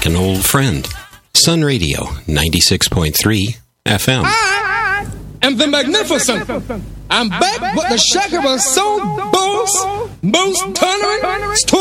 an old friend. Sun Radio, 96.3 FM. And the magnificent. I'm back, but the shaker was so boss, most tolerant,